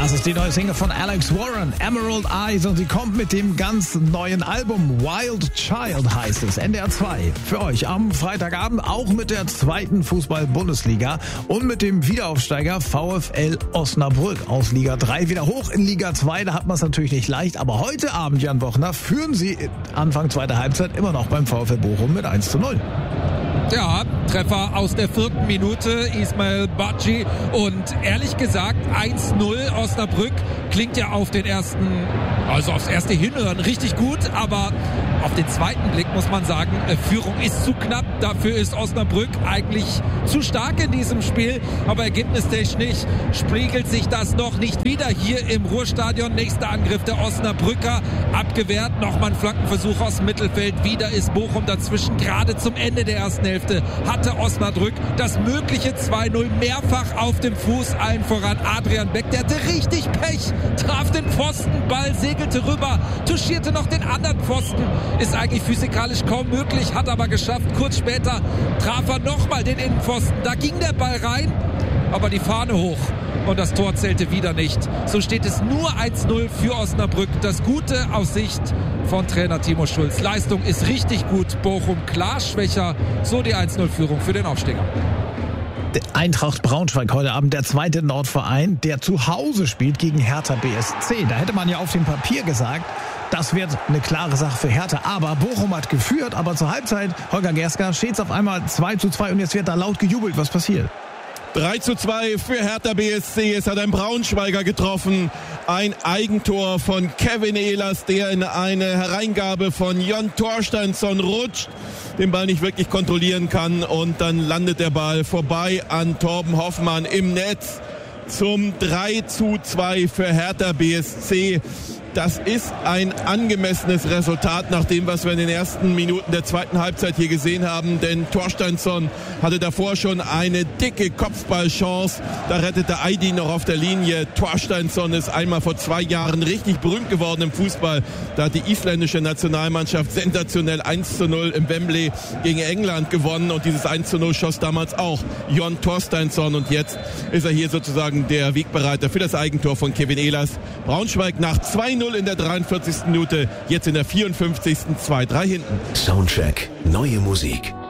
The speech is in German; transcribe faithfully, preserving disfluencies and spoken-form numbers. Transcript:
Das ist die neue Single von Alex Warren, Emerald Eyes, und sie kommt mit dem ganz neuen Album. Wild Child heißt es. N D R zwei für euch am Freitagabend, auch mit der zweiten Fußball-Bundesliga und mit dem Wiederaufsteiger VfL Osnabrück aus Liga drei wieder hoch in Liga zwei. Da hat man es natürlich nicht leicht, aber heute Abend, Jan Bochner, führen sie Anfang zweiter Halbzeit immer noch beim VfL Bochum mit eins zu null. Ja, Treffer aus der vierten Minute, Ismail Badji, und ehrlich gesagt eins null Osnabrück klingt ja auf den ersten, also aufs erste Hinhören richtig gut, aber auf den zweiten Blick muss man sagen, Führung ist zu knapp, dafür ist Osnabrück eigentlich zu stark in diesem Spiel, aber ergebnistechnisch spiegelt sich das noch nicht wieder hier im Ruhrstadion. Nächster Angriff der Osnabrücker, abgewehrt, nochmal ein Flankenversuch aus dem Mittelfeld, wieder ist Bochum dazwischen, gerade zum Ende der ersten Hälfte hatte Osnabrück das mögliche zwei null mehrfach auf dem Fuß, allen voran Adrian Beck, der hatte richtig Pech, traf den Pfosten, Ball segelte rüber, touchierte noch den anderen Pfosten, ist eigentlich physikalisch kaum möglich, hat aber geschafft. Kurz später traf er nochmal den Innenpfosten, da ging der Ball rein, aber die Fahne hoch und das Tor zählte wieder nicht. So steht es nur eins null für Osnabrück. Das Gute aus Sicht von Trainer Timo Schulz. Leistung ist richtig gut, Bochum klar schwächer, so die eins null Führung für den Aufsteiger. Eintracht Braunschweig heute Abend, der zweite Nordverein, der zu Hause spielt gegen Hertha B S C. Da hätte man ja auf dem Papier gesagt, das wird eine klare Sache für Hertha. Aber Bochum hat geführt, aber zur Halbzeit, Holger Gerska, steht es auf einmal zwei zu zwei und jetzt wird da laut gejubelt. Was passiert? drei zu zwei für Hertha B S C. Es hat ein Braunschweiger getroffen. Ein Eigentor von Kevin Ehlers, der in eine Hereingabe von Jon Torsteinsson rutscht, den Ball nicht wirklich kontrollieren kann und dann landet der Ball vorbei an Torben Hoffmann im Netz zum drei zu zwei für Hertha B S C. Das ist ein angemessenes Resultat nach dem, was wir in den ersten Minuten der zweiten Halbzeit hier gesehen haben. Denn Torsteinsson hatte davor schon eine dicke Kopfballchance. Da rettete Aydin noch auf der Linie. Torsteinsson ist einmal vor zwei Jahren richtig berühmt geworden im Fußball. Da hat die isländische Nationalmannschaft sensationell eins zu null im Wembley gegen England gewonnen. Und dieses eins zu null schoss damals auch Jon Torsteinsson. Und jetzt ist er hier sozusagen der Wegbereiter für das Eigentor von Kevin Ehlers. Braunschweig nach zwei null in der dreiundvierzigsten Minute, jetzt in der vierundfünfzigsten zwei drei hinten. Soundcheck, neue Musik.